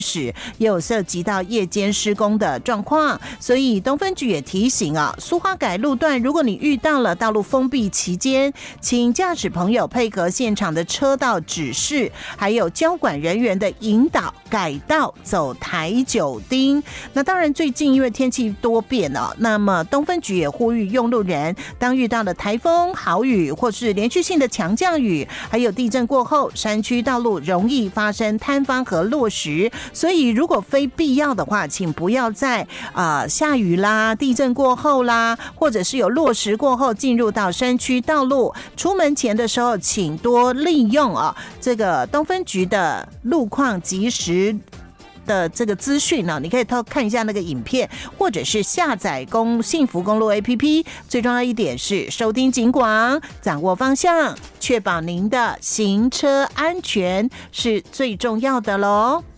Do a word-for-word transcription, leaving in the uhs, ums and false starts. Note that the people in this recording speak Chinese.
时也有涉及到夜间施工的状况，所以东分局也提醒啊，苏花改路段，如果你遇到了道路封闭期间，请驾驶朋友配合现场的车道指示，还有交管人员的引导，改道走台九丁。那当然，最近因为天气多变哦，那么东分局也呼吁用路人，当遇到了台风、豪雨或是连续性的强降雨，还有地震过后，山区道路容易发生坍方和落石，所以如果非必要的话，请不要在啊、呃、下雨啦、地震过后啦，或者是有落石过后进入到山区道路。出门前的时候，请多利用啊这个东分局的路况及时的这个资讯呢，你可以偷看一下那个影片，或者是下载公幸福公路 A P P。最重要一点是收听警广，掌握方向，确保您的行车安全是最重要的咯。